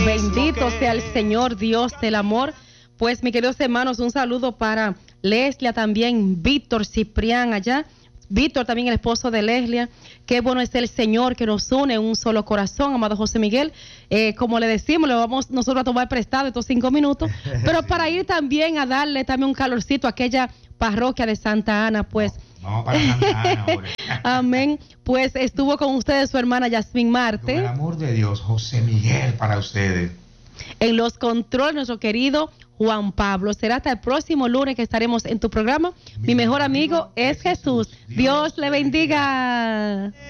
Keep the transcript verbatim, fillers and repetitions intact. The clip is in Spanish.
Bendito sea el Señor Dios del amor. Pues, mis queridos hermanos, un saludo para Leslia también, Víctor Ciprián allá. Víctor también, el esposo de Leslia. Qué bueno es el Señor que nos une en un solo corazón, amado José Miguel. Eh, como le decimos, le vamos nosotros a tomar prestado estos cinco minutos, pero sí, para ir también a darle también un calorcito a aquella parroquia de Santa Ana, pues. Vamos para Santa Ana ahora. Amén. Pues estuvo con ustedes su hermana Yasmín Marte. Con el amor de Dios, José Miguel para ustedes. En los controles, nuestro querido Juan Pablo. Será hasta el próximo lunes que estaremos en tu programa. Mi, Mi mejor amigo, amigo es Jesús. Jesús. Dios, Dios le bendiga.